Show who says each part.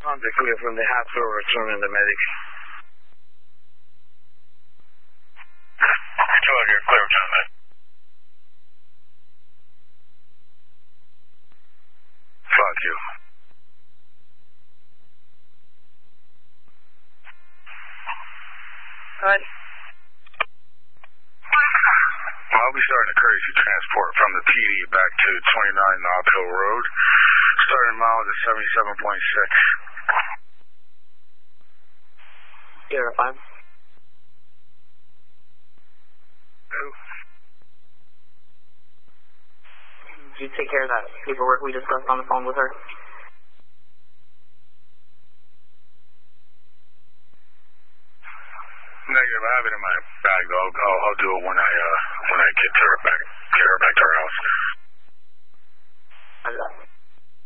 Speaker 1: Contact clear from the hospital, returning the medic.
Speaker 2: You're clear, gentlemen. Fuck you.
Speaker 3: What?
Speaker 2: I'll be starting a crazy transport from the PD back to 29 Nob Hill Road. Starting miles at 77.6.
Speaker 3: Sierra 5.
Speaker 2: Who?
Speaker 3: Did you take care of that paperwork we discussed on the phone with her?
Speaker 2: Negative. I have it in my bag, though. I'll do it when I get her back to her house.
Speaker 3: How's that?